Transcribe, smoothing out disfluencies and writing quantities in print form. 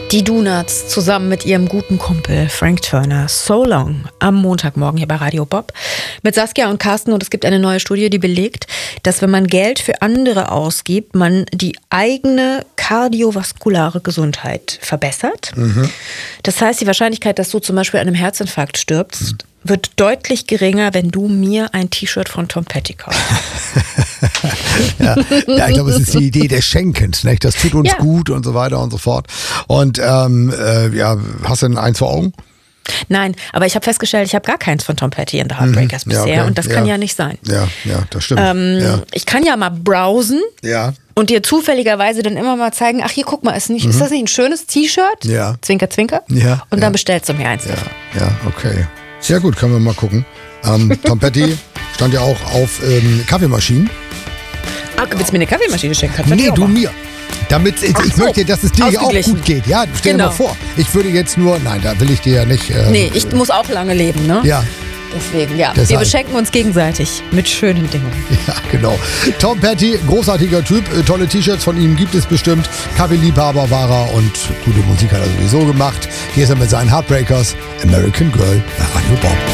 Die Donuts zusammen mit ihrem guten Kumpel Frank Turner. So Long am Montagmorgen hier bei Radio Bob mit Saskia und Carsten. Und es gibt eine neue Studie, die belegt, dass wenn man Geld für andere ausgibt, man die eigene kardiovaskulare Gesundheit verbessert. Das heißt, die Wahrscheinlichkeit, dass du zum Beispiel an einem Herzinfarkt stirbst, wird deutlich geringer, wenn du mir ein T-Shirt von Tom Petty kaufst. Ja, ich glaube, es ist die Idee des Schenkens. Nicht? Das tut uns gut und so weiter und so fort. Und hast du denn eins vor Augen? Nein, aber ich habe festgestellt, ich habe gar keins von Tom Petty and the Heartbreakers bisher. okay. Und das kann ja nicht sein. Ja, das stimmt. Ich kann ja mal browsen und dir zufälligerweise dann immer mal zeigen, ach hier, guck mal, ist das nicht ein schönes T-Shirt? Ja. Zwinker, zwinker. Ja, und dann bestellst du mir eins davon. Ja, okay. Sehr gut, können wir mal gucken. Tom Petty stand ja auch auf Kaffeemaschinen. Ah, willst du mir eine Kaffeemaschine schenken? Nee, du mir. Damit, ich möchte, dass es dir ja auch gut geht. Ja, stell dir mal vor. Ich würde jetzt nur, nein, da will ich dir ja nicht. Nee, ich muss auch lange leben, ne? Ja. Deswegen, wir beschenken uns gegenseitig mit schönen Dingen. Ja, genau. Tom Petty, großartiger Typ. Tolle T-Shirts von ihm gibt es bestimmt. Kaffeeliebhaber war er und gute Musik hat er sowieso gemacht. Hier ist er mit seinen Heartbreakers. American Girl bei Radio Bob.